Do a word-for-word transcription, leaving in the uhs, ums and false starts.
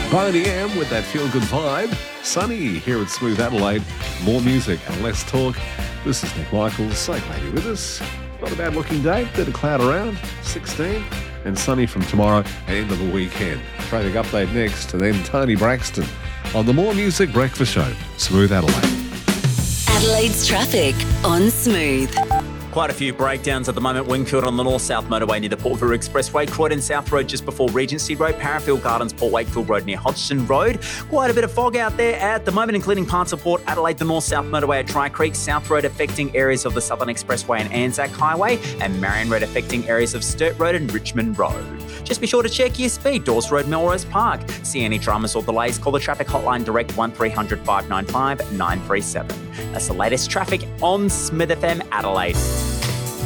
Boney M with that feel-good vibe. Sunny here at Smooth Adelaide. More music and less talk. This is Nick Michaels. So glad you're with us. Not a bad looking day. Bit of cloud around. sixteen. And sunny from tomorrow and into the weekend. Traffic update next. And then Tony Braxton on the More Music Breakfast Show. Smooth Adelaide. Adelaide's traffic on Smooth. Quite a few breakdowns at the moment. Wingfield on the North-South Motorway near the Port Vila Expressway. Croydon South Road just before Regency Road. Parafield Gardens, Port Wakefield Road near Hodgson Road. Quite a bit of fog out there at the moment, including parts of Port Adelaide, the North-South Motorway at Dry Creek. South Road affecting areas of the Southern Expressway and Anzac Highway. And Marion Road affecting areas of Sturt Road and Richmond Road. Just be sure to check your speed. Dawes Road, Melrose Park. See any dramas or delays, call the traffic hotline direct one three hundred five nine five nine three seven. That's the latest traffic on Smith F M Adelaide.